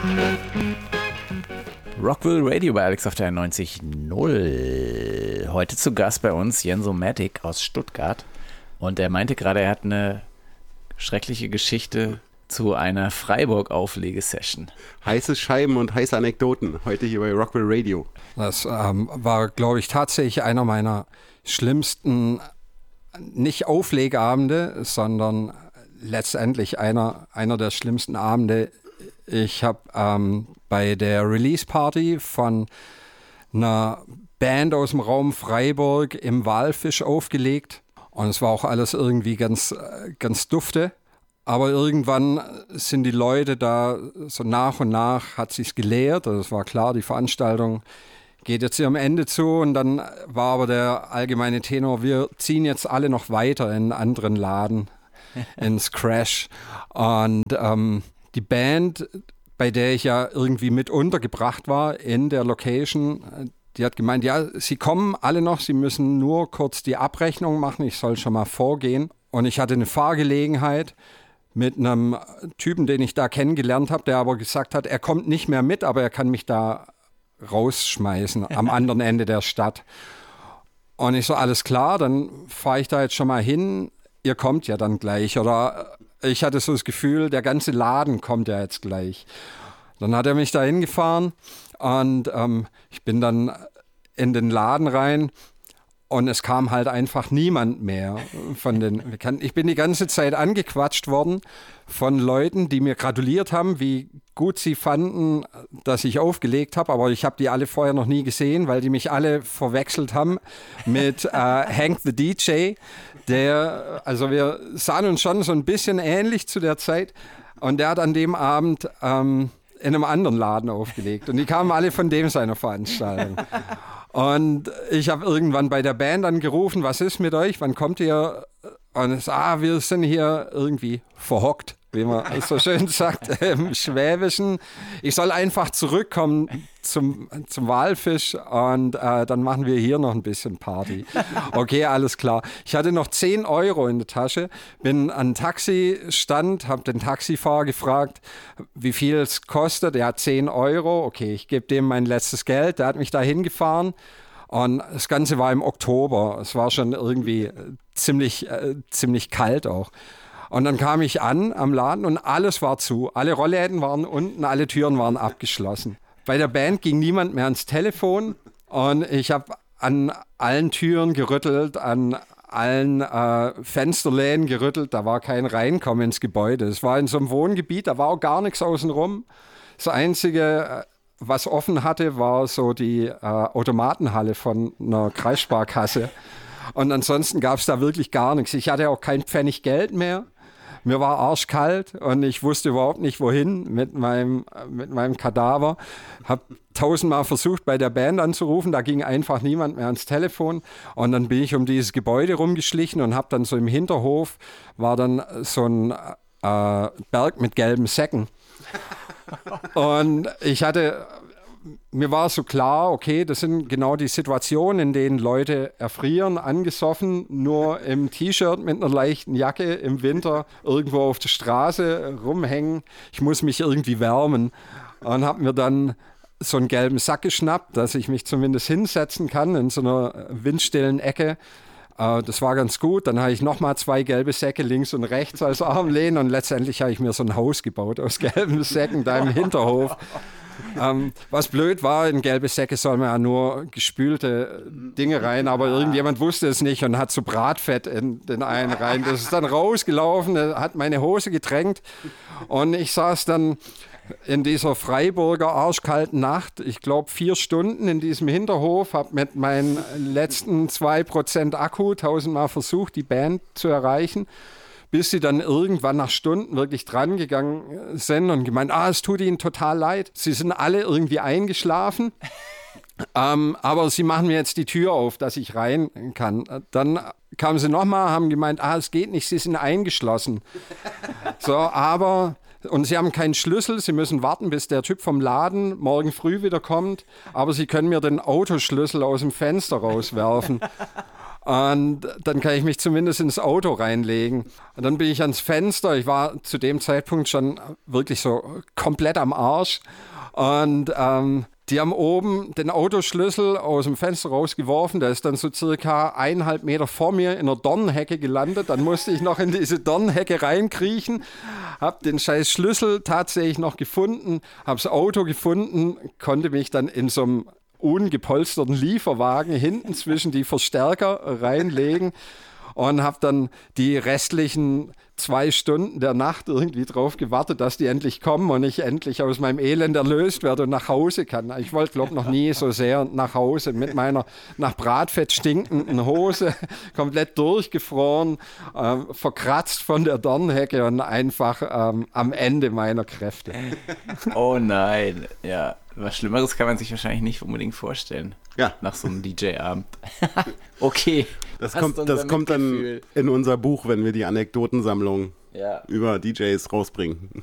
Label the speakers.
Speaker 1: Rockville Radio bei Alex auf der 90.0. Heute zu Gast bei uns Jenso Matic aus Stuttgart. Und er meinte gerade, er hat eine schreckliche Geschichte zu einer Freiburg-Auflegesession.
Speaker 2: Heiße Scheiben und heiße Anekdoten, heute hier bei Rockville Radio.
Speaker 3: Das war, glaube ich, tatsächlich einer meiner schlimmsten, nicht Auflegeabende, sondern letztendlich einer der schlimmsten Abende. Ich habe bei der Release-Party von einer Band aus dem Raum Freiburg im Walfisch aufgelegt. Und es war auch alles irgendwie ganz dufte. Aber irgendwann sind die Leute da, so nach und nach hat sich's geleert. Also es war klar, die Veranstaltung geht jetzt hier am Ende zu. Und dann war aber der allgemeine Tenor, wir ziehen jetzt alle noch weiter in einen anderen Laden, ins Crash. Und die Band, bei der ich ja irgendwie mit untergebracht war in der Location, die hat gemeint, ja, sie kommen alle noch, sie müssen nur kurz die Abrechnung machen, ich soll schon mal vorgehen. Und ich hatte eine Fahrgelegenheit mit einem Typen, den ich da kennengelernt habe, der aber gesagt hat, er kommt nicht mehr mit, aber er kann mich da rausschmeißen am anderen Ende der Stadt. Und ich so, alles klar, dann fahre ich da jetzt schon mal hin, ihr kommt ja dann gleich. Oder ich hatte so das Gefühl, der ganze Laden kommt ja jetzt gleich. Dann hat er mich da hingefahren und ich bin dann in den Laden rein und es kam halt einfach niemand mehr von den. Ich bin die ganze Zeit angequatscht worden von Leuten, die mir gratuliert haben, wie gut sie fanden, dass ich aufgelegt habe, aber ich habe die alle vorher noch nie gesehen, weil die mich alle verwechselt haben mit Hank the DJ, also wir sahen uns schon so ein bisschen ähnlich zu der Zeit und der hat an dem Abend in einem anderen Laden aufgelegt und die kamen alle von dem seiner Veranstaltung. Und ich habe irgendwann bei der Band angerufen, was ist mit euch, wann kommt ihr? Und es wir sind hier irgendwie verhockt, wie man so schön sagt, im Schwäbischen. Ich soll einfach zurückkommen zum Walfisch und dann machen wir hier noch ein bisschen Party. Okay, alles klar. Ich hatte noch 10 Euro in der Tasche, bin an den Taxistand, habe den Taxifahrer gefragt, wie viel es kostet. Er hat 10 Euro. Okay, ich gebe dem mein letztes Geld. Der hat mich da hingefahren. Und das Ganze war im Oktober. Es war schon irgendwie ziemlich kalt auch. Und dann kam ich an am Laden und alles war zu. Alle Rollläden waren unten, alle Türen waren abgeschlossen. Bei der Band ging niemand mehr ans Telefon und ich habe an allen Türen gerüttelt, an allen Fensterläden gerüttelt. Da war kein Reinkommen ins Gebäude. Es war in so einem Wohngebiet, da war auch gar nichts außenrum. Das Einzige, was offen hatte, war so die Automatenhalle von einer Kreissparkasse. Und ansonsten gab es da wirklich gar nichts. Ich hatte auch kein Pfennig Geld mehr. Mir war arschkalt und ich wusste überhaupt nicht, wohin mit meinem Kadaver. Habe 1000-mal versucht, bei der Band anzurufen. Da ging einfach niemand mehr ans Telefon. Und dann bin ich um dieses Gebäude rumgeschlichen und habe dann so im Hinterhof, war dann so ein Berg mit gelben Säcken. Und mir war so klar, okay, das sind genau die Situationen, in denen Leute erfrieren, angesoffen, nur im T-Shirt mit einer leichten Jacke im Winter irgendwo auf der Straße rumhängen. Ich muss mich irgendwie wärmen und habe mir dann so einen gelben Sack geschnappt, dass ich mich zumindest hinsetzen kann in so einer windstillen Ecke. Das war ganz gut. Dann habe ich nochmal 2 gelbe Säcke links und rechts als Armlehne und letztendlich habe ich mir so ein Haus gebaut aus gelben Säcken da im Hinterhof. Was blöd war, in gelbe Säcke soll man ja nur gespülte Dinge rein, aber irgendjemand wusste es nicht und hat so Bratfett in den einen rein. Das ist dann rausgelaufen, hat meine Hose gedrängt und ich saß dann in dieser Freiburger arschkalten Nacht, ich glaube 4 Stunden in diesem Hinterhof, habe mit meinen letzten 2% Akku 1000-mal versucht, die Band zu erreichen, bis sie dann irgendwann nach Stunden wirklich dran gegangen sind und gemeint, es tut ihnen total leid. Sie sind alle irgendwie eingeschlafen, aber sie machen mir jetzt die Tür auf, dass ich rein kann. Dann kamen sie nochmal, haben gemeint, es geht nicht, sie sind eingeschlossen. Und sie haben keinen Schlüssel, sie müssen warten, bis der Typ vom Laden morgen früh wieder kommt, aber sie können mir den Autoschlüssel aus dem Fenster rauswerfen. Und dann kann ich mich zumindest ins Auto reinlegen. Und dann bin ich ans Fenster. Ich war zu dem Zeitpunkt schon wirklich so komplett am Arsch. Und die haben oben den Autoschlüssel aus dem Fenster rausgeworfen. Der ist dann so circa 1,5 Meter vor mir in einer Dornenhecke gelandet. Dann musste ich noch in diese Dornenhecke reinkriechen. Hab den scheiß Schlüssel tatsächlich noch gefunden. Hab das Auto gefunden. Konnte mich dann in so einem ungepolsterten Lieferwagen hinten zwischen die Verstärker reinlegen. Und habe dann die restlichen 2 Stunden der Nacht irgendwie drauf gewartet, dass die endlich kommen und ich endlich aus meinem Elend erlöst werde und nach Hause kann. Ich wollte, glaube ich, noch nie so sehr nach Hause mit meiner nach Bratfett stinkenden Hose, komplett durchgefroren, verkratzt von der Dornhecke und einfach am Ende meiner Kräfte.
Speaker 1: Oh nein, ja. Was Schlimmeres kann man sich wahrscheinlich nicht unbedingt vorstellen.
Speaker 2: Ja.
Speaker 1: Nach so einem DJ-Abend. Okay.
Speaker 2: Das kommt dann in unser Buch, wenn wir die Anekdotensammlung über DJs rausbringen.